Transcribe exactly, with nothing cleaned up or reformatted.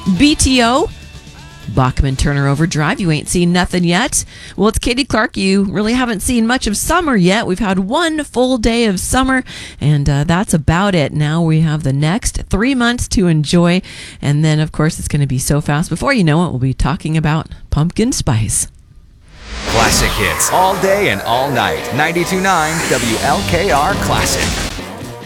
B T O, Bachman Turner Overdrive. You ain't seen nothing yet. Well, it's Katie Clark. You really haven't seen much of summer yet. We've had one full day of summer, and uh, that's about it. Now we have the next three months to enjoy, and then, of course, it's going to be so fast. Before you know it, we'll be talking about pumpkin spice. Classic hits all day and all night. ninety-two point nine W L K R Classic.